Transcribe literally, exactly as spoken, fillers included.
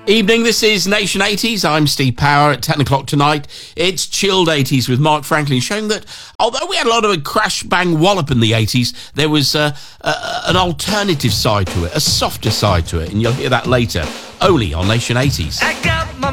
Evening, this is Nation eighties. I'm Steve Power. At ten o'clock tonight, it's Chilled eighties with Mark Franklin, showing that although we had a lot of a crash bang wallop in the eighties, there was uh, uh, an alternative side to it, a softer side to it, and you'll hear that later, only on Nation eighties. I got my